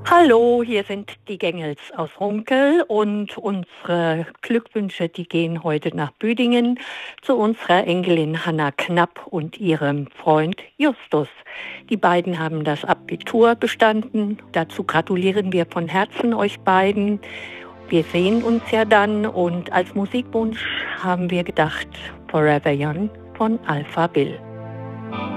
Hallo, hier sind die Gängels aus Runkel und unsere Glückwünsche, die gehen heute nach Büdingen zu unserer Enkelin Hanna Knapp und ihrem Freund Justus. Die beiden haben das Abitur bestanden. Dazu gratulieren wir von Herzen euch beiden. Wir sehen uns ja dann und als Musikwunsch haben wir gedacht Forever Young von Alpha Bill.